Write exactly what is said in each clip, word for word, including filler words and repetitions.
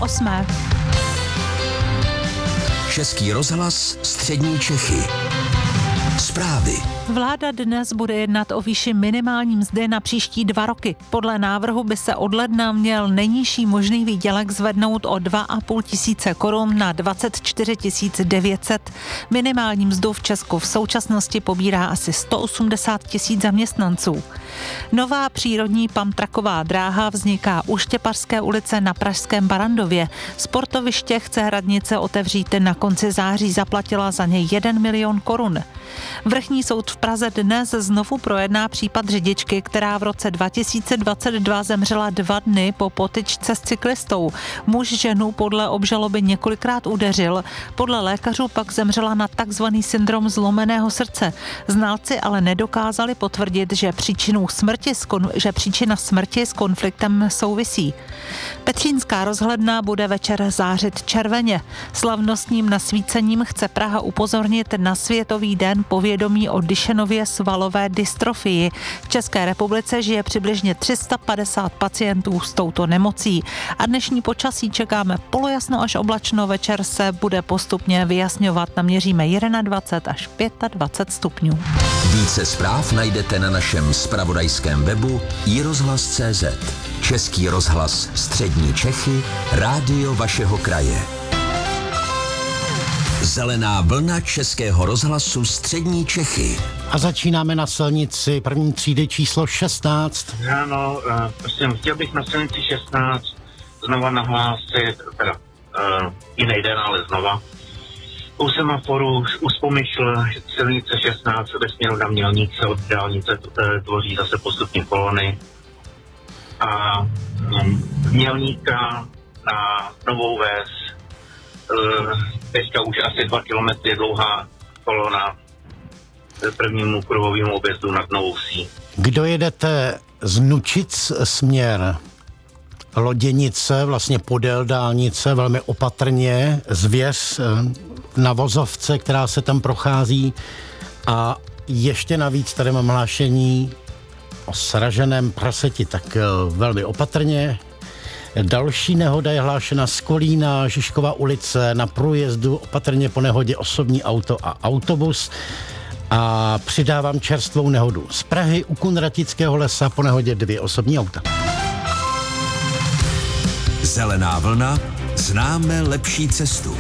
osmé. Český rozhlas Střední Čechy. Zprávy. Vláda dnes bude jednat o výši minimální mzdy na příští dva roky. Podle návrhu by se od ledna měl nejnižší možný výdělek zvednout o dva a půl tisíce korun na dvacet čtyři tisíc devět set. Minimální mzdu v Česku v současnosti pobírá asi sto osmdesát tisíc zaměstnanců. Nová přírodní pamtraková dráha vzniká u Štěpařské ulice na pražském Barrandově. Sportoviště chce radnice otevřít na konci září, zaplatila za něj jeden milion korun. Vrchní soud v Praze dnes znovu projedná případ řidičky, která v roce dva tisíce dvacet dva zemřela dva dny po potyčce s cyklistou. Muž ženu podle obžaloby několikrát udeřil, podle lékařů pak zemřela na takzvaný syndrom zlomeného srdce. Znalci ale nedokázali potvrdit, že příčinou smrti, že příčina smrti s konfliktem souvisí. Petřínská rozhledna bude večer zářit červeně. Slavnostním nasvícením chce Praha upozornit na Světový den povědomí o Dušenově svalové dystrofii. V České republice žije přibližně tři sta padesát pacientů s touto nemocí. A dnešní počasí čekáme polojasno až oblačno, večer se bude postupně vyjasňovat. Naměříme dvacet jedna až dvacet pět stupňů. Více zpráv najdete na našem zpravodajském webu i rozhlas tečka cé zet. Český rozhlas Střední Čechy, rádio vašeho kraje. Zelená vlna Českého rozhlasu Střední Čechy. A začínáme na silnici první třídy číslo šestnáct. Ano, uh, prosím, chtěl bych na silnici šestnáct znova nahlásit, teda uh, jiný den, ale znova. U semaforu už Pomyšl silnice šestnáct ve směru na Mělnice od dálnice tvoří zase postupně kolony. A um, Mělníka na Novou Ves teďka už asi dva kilometry dlouhá kolona prvnímu kruhovému objezdu nad Novou Vsí. Kdo jedete z Nučic směr Loděnice, vlastně podél dálnice, velmi opatrně, zvěř na vozovce, která se tam prochází, a ještě navíc tady mám hlášení o sraženém praseti, tak velmi opatrně. Další nehoda je hlášena z Kolína, Žižkova ulice, na průjezdu opatrně po nehodě osobní auto a autobus. A přidávám čerstvou nehodu z Prahy u Kunratického lesa, po nehodě dvě osobní auta. Zelená vlna, známe lepší cestu.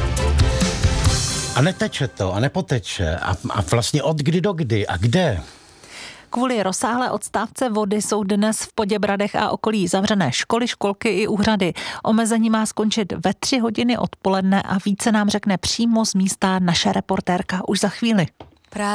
A neteče to, a nepoteče. A, a vlastně od kdy do kdy a kde? Kvůli rozsáhlé odstávce vody jsou dnes v Poděbradech a okolí zavřené školy, školky i úřady. Omezení má skončit ve tři hodiny odpoledne a více nám řekne přímo z místa naše reportérka už za chvíli.